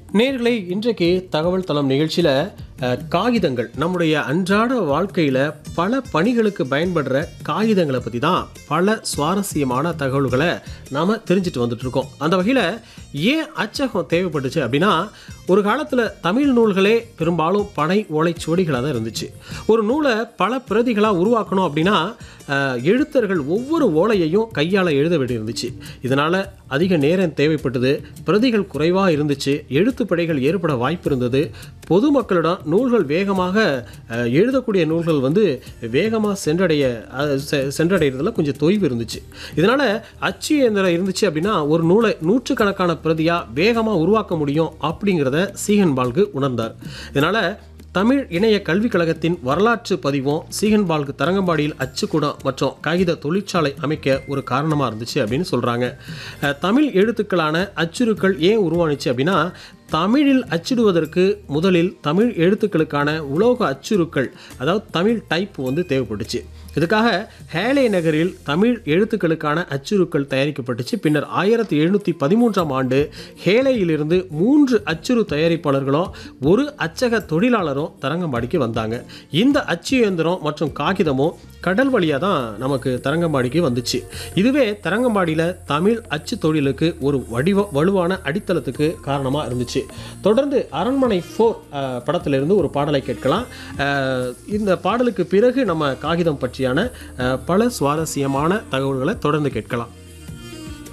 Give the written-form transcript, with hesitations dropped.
நேயர்களே, இன்றைக்கு தகவல் தளம் நிகழ்ச்சியில் காகிதங்கள் நம்முடைய அன்றாட வாழ்க்கையில் பல பணிகளுக்கு பயன்படுற காகிதங்களை பற்றி தான் பல சுவாரஸ்யமான தகவல்களை நாம் தெரிஞ்சுட்டு வந்துட்ருக்கோம். அந்த வகையில் ஏன் அச்சகம் தேவைப்பட்டுச்சு அப்படின்னா, ஒரு காலத்தில் தமிழ் நூல்களே பெரும்பாலும் பனை ஓலைச்சுவடிகளாக தான் இருந்துச்சு. ஒரு நூலை பல பிரதிகளாக உருவாக்கணும் அப்படின்னா எழுத்தர்கள் ஒவ்வொரு ஓலையையும் கையால் எழுத வேண்டியிருந்துச்சு. இதனால் அதிக நேரம் தேவைப்பட்டது, பிரதிகள் குறைவாக இருந்துச்சு, எழுத்துப்பிழைகள் ஏற்பட வாய்ப்பு இருந்தது. பொதுமக்களிடம் நூல்கள் வேகமாக எழுதக்கூடிய நூல்கள் வேகமாக சென்றடைகிறதுல கொஞ்சம் தொய்வு இருந்துச்சு. இதனால் அச்சு இயந்திரம் இருந்துச்சு அப்படின்னா ஒரு நூலை நூற்றுக்கணக்கான பிரதியாக வேகமாக உருவாக்க முடியும் அப்படிங்கிறத சீகன்பால்கு உணர்ந்தார். இதனால் தமிழ் இணைய கல்விக் கழகத்தின் வரலாற்று பதிவும் சீகன்பால்கு தரங்கம்பாடியில் அச்சுக்கூடம் மற்றும் காகித தொழிற்சாலை அமைக்க ஒரு காரணமாக இருந்துச்சு அப்படின்னு சொல்கிறாங்க. தமிழ் எழுத்துக்களான அச்சுருக்கள் ஏன் உருவானுச்சு அப்படின்னா, தமிழில் அச்சிடுவதற்கு முதலில் தமிழ் எழுத்துக்களுக்கான உலோக அச்சுருக்கள், அதாவது தமிழ் டைப் தேவைப்பட்டுச்சு. இதுக்காக ஹேலே நகரில் தமிழ் எழுத்துக்களுக்கான அச்சுருக்கள் தயாரிக்கப்பட்டுச்சு. பின்னர் 1713ஆம் ஆண்டு ஹேலேயிலிருந்து 3 அச்சுரு தயாரிப்பாளர்களும் ஒரு அச்சக தொழிலாளரும் தரங்கம்பாடிக்கு வந்தாங்க. இந்த அச்சு இயந்திரம் மற்றும் காகிதமும் கடல் வழியாக தான் நமக்கு தரங்கம்பாடிக்கு வந்துச்சு. இதுவே தரங்கம்பாடியில் தமிழ் அச்சு தொழிலுக்கு ஒரு வலுவான அடித்தளத்துக்கு காரணமாக இருந்துச்சு. தொடர்ந்து அரண்மனை 4 படத்திலிருந்து ஒரு பாடலை கேட்கலாம். இந்த பாடலுக்கு பிறகு நம்ம காகிதம் பற்றியான பல சுவாரஸ்யமான தகவல்களை தொடர்ந்து கேட்கலாம்.